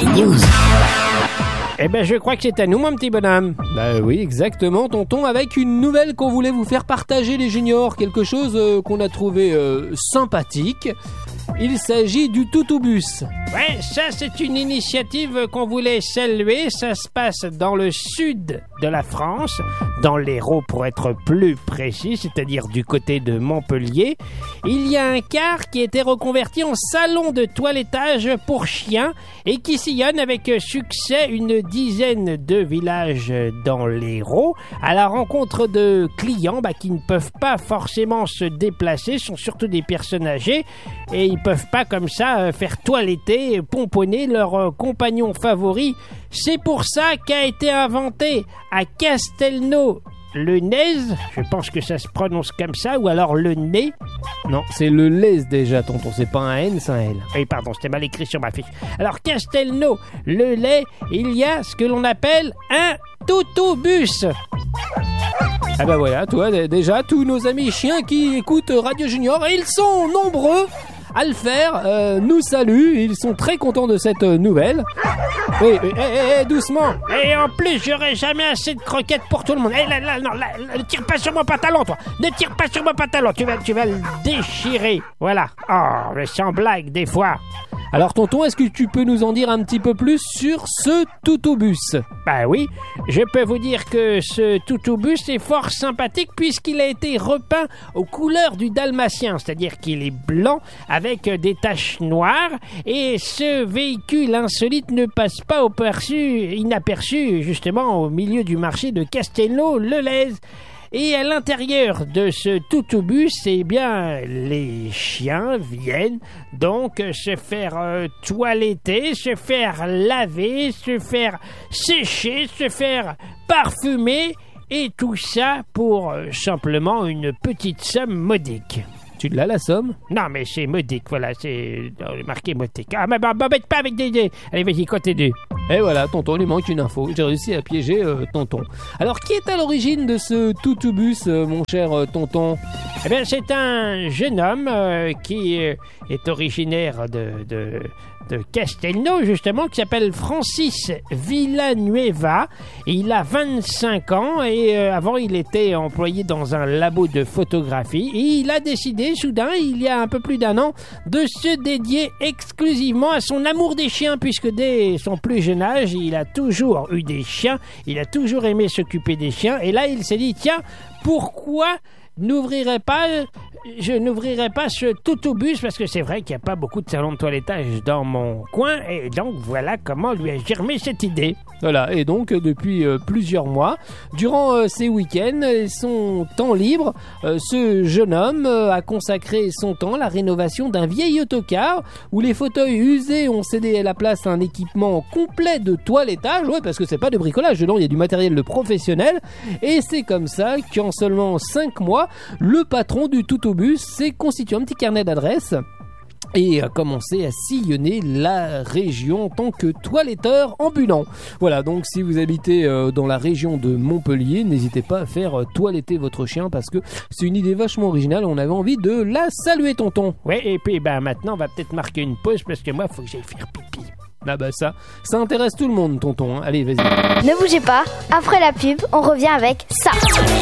News. Eh ben, je crois que c'est à nous, mon petit bonhomme. Bah oui, exactement, tonton, avec une nouvelle qu'on voulait vous faire partager, les juniors. Quelque chose qu'on a trouvé sympathique. Il s'agit du Toutoubus. Ouais, ça c'est une initiative qu'on voulait saluer. Ça se passe dans le sud de la France, dans l'Hérault pour être plus précis, c'est-à-dire du côté de Montpellier. Il y a un car qui a été reconverti en salon de toilettage pour chiens et qui sillonne avec succès une dizaine de villages dans l'Hérault à la rencontre de clients qui ne peuvent pas forcément se déplacer, sont surtout des personnes âgées et ils peuvent pas comme ça faire toiletter, pomponner leur compagnon favori. C'est pour ça qu'a été inventé à Castelnau-le-Nez, je pense que ça se prononce comme ça, ou alors le nez. Non, c'est le lez déjà, tonton, c'est pas un N, c'est un L. Oui, pardon, c'était mal écrit sur ma fiche. Alors, Castelnau-le-Lez, il y a ce que l'on appelle un Toutoubus. Ah bah voilà, toi, déjà, tous nos amis chiens qui écoutent Radio Junior, et ils sont nombreux à le faire, nous saluent, ils sont très contents de cette nouvelle. Oui, doucement. Et en plus, j'aurai jamais assez de croquettes pour tout le monde. Ne tire pas sur mon pantalon, toi. Ne tire pas sur mon pantalon, tu vas le déchirer. Voilà. Oh, mais sans blague, des fois. Alors tonton, est-ce que tu peux nous en dire un petit peu plus sur ce Toutoubus? Bah oui, je peux vous dire que ce Toutoubus est fort sympathique puisqu'il a été repeint aux couleurs du dalmatien, c'est-à-dire qu'il est blanc avec des taches noires et ce véhicule insolite ne passe pas inaperçu justement au milieu du marché de Castelnau-le-Lez. Et à l'intérieur de ce Toutoubus, eh bien, les chiens viennent donc se faire toiletter, se faire laver, se faire sécher, se faire parfumer, et tout ça pour simplement une petite somme modique. Tu l'as la somme? Non, mais c'est modique, voilà, c'est marqué modique. Ah, mais m'embête pas avec des... Allez, vas-y, continue. Et voilà, tonton, il lui manque une info. J'ai réussi à piéger tonton. Alors, qui est à l'origine de ce Toutoubus, mon cher tonton? Eh bien, c'est un jeune homme qui est originaire de Castelnau, justement, qui s'appelle Francis Villanueva. Et il a 25 ans et avant, il était employé dans un labo de photographie. Et il a décidé, soudain, il y a un peu plus d'un an, de se dédier exclusivement à son amour des chiens, puisque dès son plus jeune âge, il a toujours eu des chiens, il a toujours aimé s'occuper des chiens. Et là, il s'est dit, tiens, pourquoi je n'ouvrirai pas ce Toutoubus, parce que c'est vrai qu'il n'y a pas beaucoup de salons de toilettage dans mon coin, et donc voilà comment lui a germé cette idée. Voilà, et donc depuis plusieurs mois, durant ces week-ends et son temps libre, ce jeune homme a consacré son temps à la rénovation d'un vieil autocar où les fauteuils usés ont cédé à la place à un équipement complet de toilettage, ouais, parce que c'est pas de bricolage, dedans il y a du matériel de professionnel, et c'est comme ça qu'en seulement 5 mois, le patron du Toutoubus s'est constitué un petit carnet d'adresses et a commencé à sillonner la région en tant que toiletteur ambulant. Voilà, donc si vous habitez dans la région de Montpellier, n'hésitez pas à faire toiletter votre chien parce que c'est une idée vachement originale, on avait envie de la saluer, tonton. Ouais, et puis maintenant on va peut-être marquer une pause parce que moi il faut que j'aille faire pipi. Ah bah ça intéresse tout le monde, tonton, hein. Allez, vas-y. Ne bougez pas, après la pub, on revient avec ça.